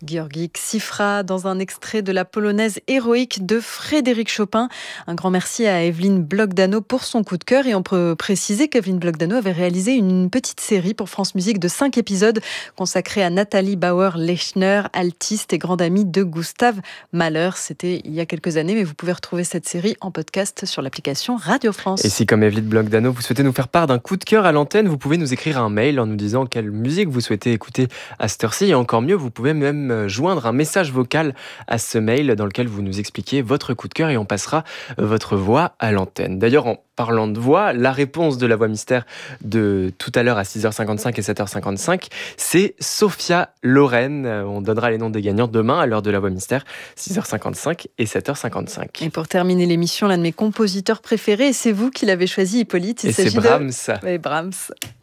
Georgi Cifra dans un extrait de la polonaise héroïque de Frédéric Chopin. Un grand merci à Evelyne Bloch-Dano pour son coup de cœur. Et on peut préciser qu'Evelyne Bloch-Dano avait réalisé une petite série pour France Musique de 5 épisodes consacrée à Nathalie Bauer-Lechner, altiste et grande amie de Gustave Mahler. C'était il y a quelques années, mais vous pouvez retrouver cette série en podcast sur l'application Radio France. Et si, comme Evelyne Bloch-Dano, vous souhaitez nous faire part d'un coup de cœur à l'antenne, vous pouvez nous écrire un mail en nous disant quelle musique vous souhaitez écouter à cette heure-ci. Et encore mieux, vous pouvez même joindre un message vocal à ce mail dans lequel vous nous expliquez votre coup de cœur et on passera votre voix à l'antenne. D'ailleurs, en parlant de voix, la réponse de la voix mystère de tout à l'heure à 6h55 et 7h55, c'est Sophia Loren. On donnera les noms des gagnants demain à l'heure de la voix mystère, 6h55 et 7h55. Et pour terminer l'émission, l'un de mes compositeurs préférés, et c'est vous qui l'avez choisi, Hippolyte. Et c'est Brahms. Brahms.